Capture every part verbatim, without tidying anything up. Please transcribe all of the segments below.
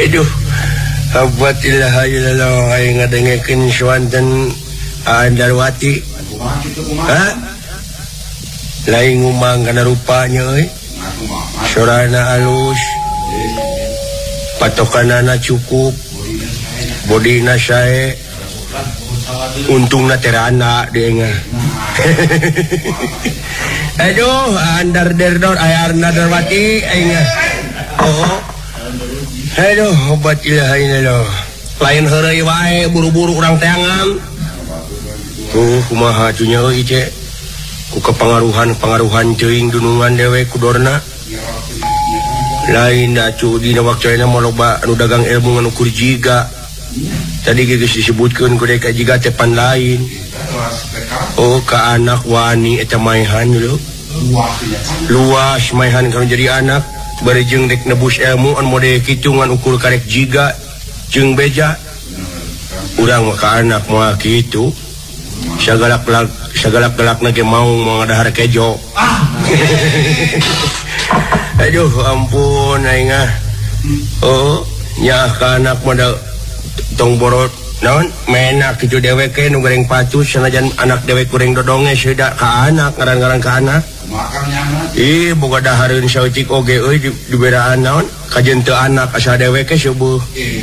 Aduh, buat ilaha ilallah ay ngadengekeun suanten Andarwati. Ha? Lain ngumang kana rupanya euy. Sorana alus. Patokanana cukup. Bodina sae. Untungna terana deunga. Aduh, andar derdor aya Andarwati aing. Oh. Aduh, obat ilaha ilallah. Lain heureuy wae buru-buru urang teangan. Tuh kumaha atunya euy ce. Ku kepengaruhan-pengaruhan teuing dunungan dewe ku dorna. Lain atuh dina waktuena mah loba anu dagang ilmu anu ukur jiga. Tadi geus disebutkeun ku deka jiga teh pan lain. Oh ka anak wani eta maehan lho. Luas maehan kalau jadi anak. Bari jeung dek nebus ilmu an mode kitu ngan ukur karek jiga jeung beja. Urang mah ka anak mah kitu. Sagalak-galak sagalak-galakna ge mau ngadahar kejo. Aduh ampun aing ah. Oh, nya ka anak mah tong borot naon menak kitu dewek ke nu goreng patus sanajan anak dewek goreng dodonge seda ka anak ngaran-ngaran ka anak. Ih, boga dahareun saucik oge euy di, di beraan naon kajen teu anak asa dewek ke subuh.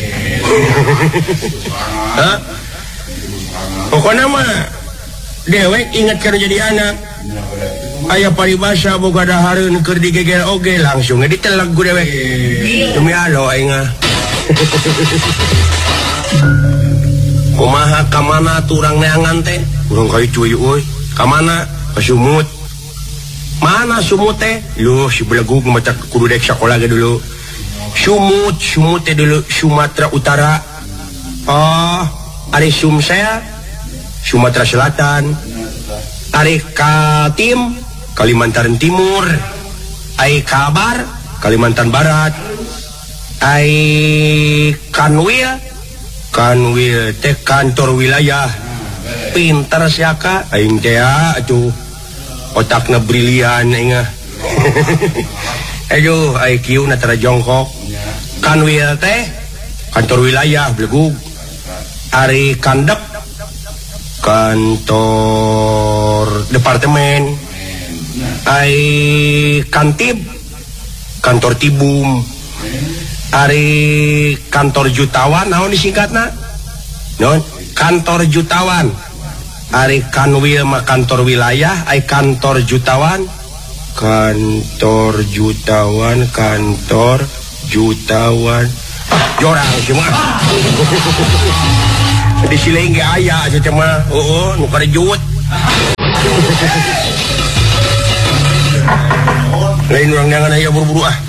Hah? Pokona mah dewek ingat kana jadi anak. Aya paribasa boga dahareun keur digeger oge langsung diteleg ku dewek. Demi Allah aing ah. Kumaha ka mana tu urang neangan teh? Urang kai cuy euy. Ka mana? Ka sumut. Mana sumut teh? Loh si belegug mata kudu dek sekolah ge dulu. Sumut, sumut teh dulu Sumatera Utara. Oh, ari Sumsel Sumatera Selatan. Ari Kaltim Kalimantan Timur. Ai Kabar Kalimantan Barat. Ai Kanwil Kanwil teh kantor wilayah. Pinter siaka aing teh atuh. Otakna brilian aing. Aduh, I Q na tara jongkok. Kanwil teh kantor wilayah belegug. Ari Kandep kantor departemen. Ai Kantib kantor Tibum. Ari kantor jutawan naon disingkatna? Naon? Kantor jutawan. Ari Kanwil mah kantor wilayah, ai kantor jutawan. Kantor jutawan, kantor jutawan. Jorang semua. Di sini ge aya aja cuma. Heeh, nu karejut. Lain urang jangan aya buru-buru ah.